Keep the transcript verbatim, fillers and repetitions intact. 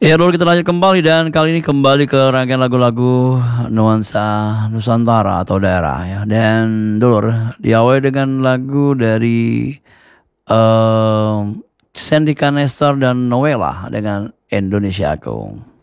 Ya, lalu kita lanjut kembali dan kali ini kembali ke rangkaian lagu-lagu nuansa Nusantara atau daerah ya. Dan dulur diawali dengan lagu dari um, Sandy Canester dan Noella dengan Indonesiaku.